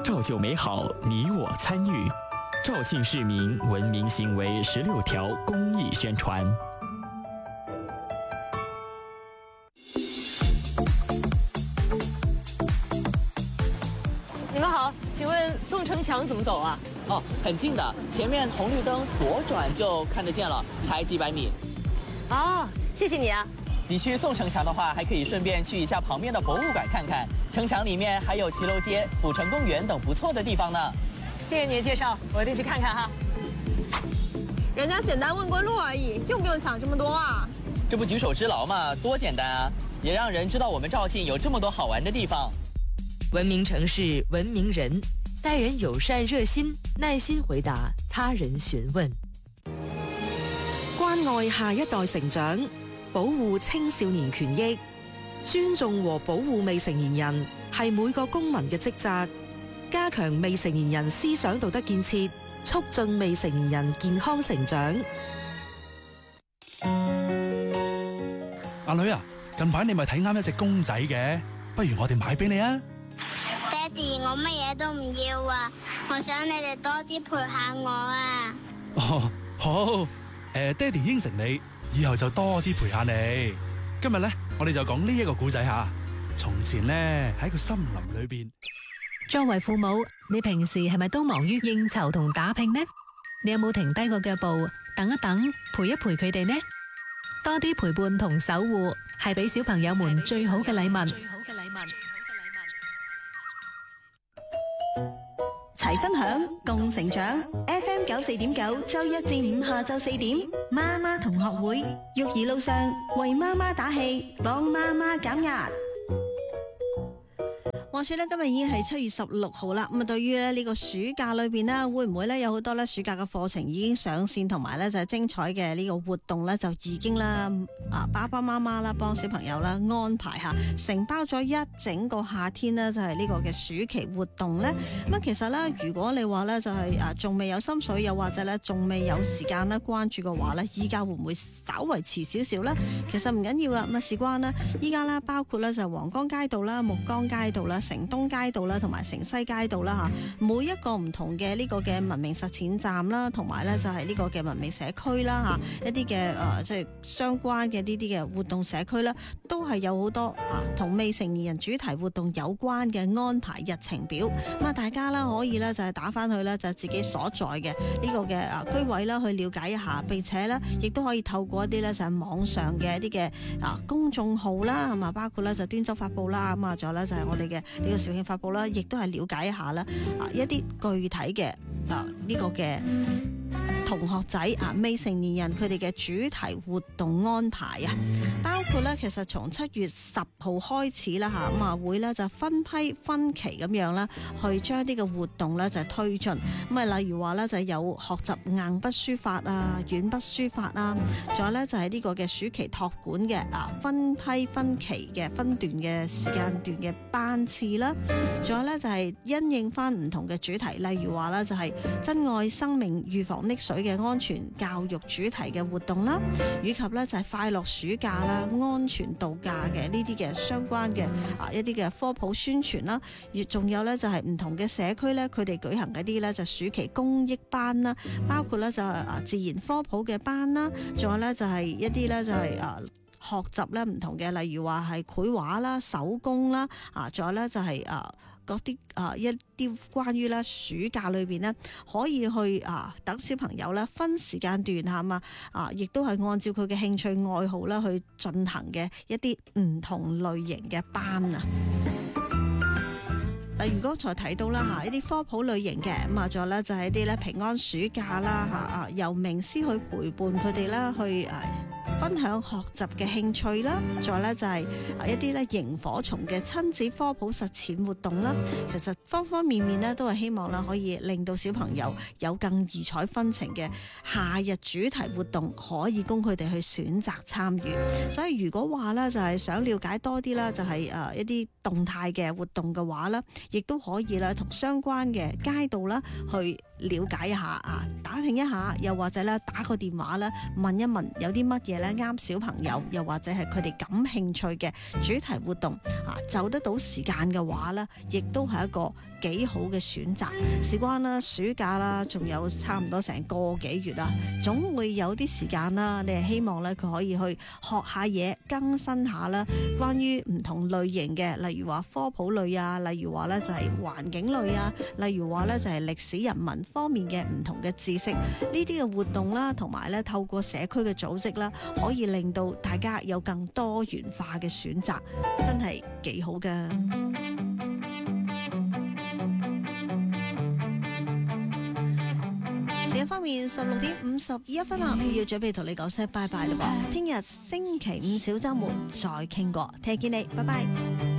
照旧美好，你我参与。肇庆市民文明行为16条公益宣传。 你们好，请问宋城墙怎么走啊？ 哦，很近的，前面红绿灯左转就看得见了，才几百米。 哦，谢谢你啊。 你去宋城墙的话，还可以顺便去一下旁边的博物馆看看，城墙里面还有骑楼街、阜成公园等不错的地方呢。 谢谢你的介绍，我一定去看看哈。 人家简单问过路而已，用不用想这么多啊？ 这不举手之劳嘛，多简单啊！也让人知道我们肇庆有这么多好玩的地方。 文明城市，文明人，待人友善热心，耐心回答他人詢問， 關愛下一代成長，保護青少年權益，尊重和保護未成年人係每個公民嘅職責。加強未成年人思想道德建設，促進未成年人健康成長。 阿女啊，近排你咪睇啱一隻公仔嘅，不如我哋買俾你啊！ 爹哋，我乜嘢都唔要啊，我想你哋多啲陪下我啊。 哦，好，爹哋應承你，以後就多啲陪下你。今日咧，我哋就講呢一個故仔吓。從前咧喺個森林裏邊。 作為父母，你平時係咪都忙於應酬同打拼呢？你有冇停低個腳步，等一等，陪一陪佢哋呢？多啲陪伴同守護，係俾小朋友們最好嘅禮物。 齊分享，共成長。FM 94.9，周一至五下晝4點，媽媽同學會，育兒路上為媽媽打氣，幫媽媽減壓。話說咧，今日已經係7月16號啦。咁啊，對於咧呢個暑假裏邊呢，會唔會咧有好多咧暑假嘅課程已經上線，同埋咧就係精彩嘅呢個活動咧就已經啦爸爸媽媽啦幫小朋友啦安排下，承包咗一整個夏天呢，就係呢個嘅暑期活動咧。咁其實咧，如果你話咧就係仲未有心水，又或者咧仲未有時間咧關注嘅話咧，依家會唔會稍為遲少少咧？其實唔緊要噶。咁事關呢，依家咧包括咧就係黃江街道啦、木江街道啦、城東街道啦，同埋城西街道啦吓，每一個唔同嘅呢個嘅文明實踐站啦，同埋咧就係呢個嘅文明社區啦吓，一啲嘅即係相關嘅呢啲嘅活動社區啦，都係有好多同未成年人主題活動有關嘅安排日程表。咁啊，大家啦可以咧就係打翻去咧就係自己所在嘅呢個嘅居委啦去了解一下，並且咧亦都可以透過一啲咧就係網上嘅一啲嘅公眾號啦，咁啊包括咧就端周發布啦，咁啊仲有咧就係我哋嘅呢個肇慶發布啦，亦都係了解一下啦一啲具體嘅呢個嘅同學仔未成年人佢哋嘅主題活動安排包括咧其實從7月10號開始啦吓，咁啊會咧就分批分期咁樣啦，去將呢個活動咧就推進。咁啊例如話咧就有學習硬筆書法軟筆書法仲有咧就係呢個嘅暑期託管嘅分批分期嘅分段嘅時間段嘅班次啦，仲有咧就係因應翻唔同嘅主題，例如話咧就係珍愛生命預防溺水嘅安全教育主題嘅活動啦，以及咧就係快樂暑假啦、安全度假嘅呢啲嘅相關嘅一啲嘅科普宣傳啦，亦仲有咧就係唔同嘅社區咧，佢哋舉行一啲咧就暑期公益班啦，包括咧就係自然科普嘅班啦，仲有咧就係一啲咧就係學習咧唔同嘅，例如話係繪畫啦、手工啦，仲有咧就係嗰啲一啲關於咧暑假裏邊咧可以去等小朋友咧分時間段下嘛，亦都係按照佢嘅興趣愛好啦去進行嘅一啲唔同類型嘅班例如剛才提到啦一啲科普類型嘅，咁仲有咧就係一啲咧平安暑假啦由名師去陪伴佢哋啦去分享學習嘅興趣啦，仲有咧就係一啲咧螢火蟲嘅親子科普實踐活動啦。其實方方面面咧都係希望啦可以令到小朋友有更異彩紛呈嘅夏日主題活動，可以供佢哋去選擇參與。所以如果話咧就係想了解多啲啦，就係一啲動態嘅活動嘅話咧，亦都可以咧同相關嘅街道啦去了解一下啊，打聽一下，又或者咧打個電話咧問一問有啲乜嘢咧啱小朋友，又或者係佢哋感興趣嘅主題活動啊，就得到時間嘅話咧，亦都係一個幾好嘅選擇。事關啦，暑假啦，仲有差唔多成個幾月啦，總會有啲時間啦，你係希望咧佢可以去學下嘢，更新下啦，關於唔同類型嘅，例如話科普類啊，例如話咧就係環境類啊，例如話咧就係歷史人文方面嘅唔同嘅知識，呢啲嘅活動啦，同埋咧透過社區嘅組織啦，可以令到大家有更多元化嘅選擇，真係幾好噶。時間方面，16:51啦，要準備同你講聲拜拜啦噃，聽日星期五小周末再傾過，聽見你，拜拜。